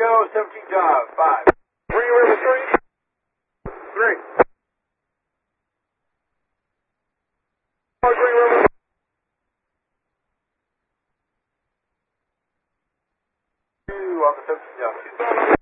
Romeo, 17 job, 5. 3 River 3. 3. 3 River. 2 on the 17 job, 2.